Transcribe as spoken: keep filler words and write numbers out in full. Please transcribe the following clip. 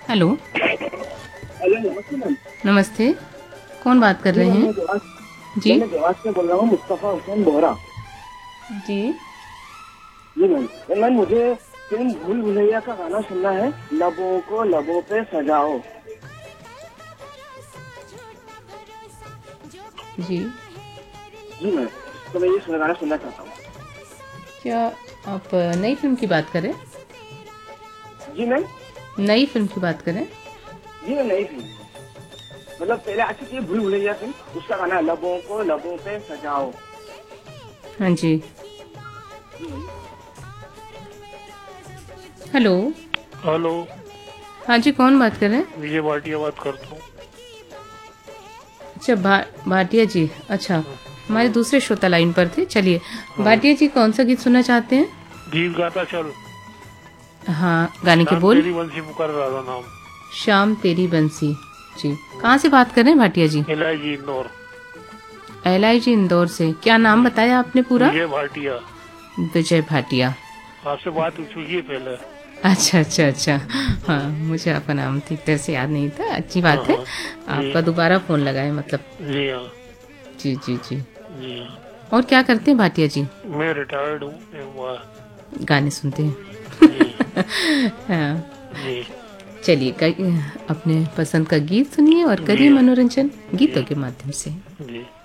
Hello. Hello, नमस्ते ma'am. नमस्ते, कौन बात कर जी रहे मैम, हैं? मैं देवास जी मैं देवास से बोल रहा हूँ, मुस्तफा हुसैन बोहरा। जी जी मैम। तो मैम, मुझे फिल्म भूल भुलैया का गाना सुनना है, लबों को लबों पे सजाओ। जी। जी मैम, तो मैं ये सुन- गाना सुनना चाहता हूँ। क्या आप नई फिल्म की बात करें? जी मैम। नई फिल्म की बात करें? जी मैम, नई फिल्म, मतलब पहले आ चुकी है भूल भुलैया फिल्म, उसका गाना है लबों को लबों पे सजाओ। हाँ जी। जी मैम। हेलो। हेलो। हाँ जी, कौन बात कर रहे हैं? विजय भाटिया बात करता हूँ। अच्छा, भा भाटिया जी। अच्छा, हमारे हाँ, दूसरे श्रोता लाइन पर थे। चलिए, हाँ। भाटिया जी कौन सा गीत सुनना चाहते हैं? गीत गाता चल, हाँ, गाने के शाम बोल। तेरी बंसी पुकार राधा नाम। शाम तेरी बंसी। जी, कहाँ से बात कर रहे हैं भाटिया जी? एलआईजी इंदौर। एल आई जी इंदौर से। क्या नाम बताया आपने पूरा? विजय भाटिया। विजय भाटिया। आपसे बात हो चुकी है पहले। अच्छा अच्छा अच्छा। हाँ, मुझे आपका नाम ठीक तरह से याद नहीं था। अच्छी हाँ, बात है, हाँ। जी, आपका दोबारा फोन लगा है मतलब। जी हाँ, जी जी जी। जी हाँ। और क्या करते हैं भाटिया जी? मैं रिटायर्ड हूँ एक बार। गाने सुनते हैं। जी, हाँ, जी, चलिए, क- अपने पसंद का गीत सुनिए और करिए जी, मनोरंजन गीतों जी, के माध्यम से। जी।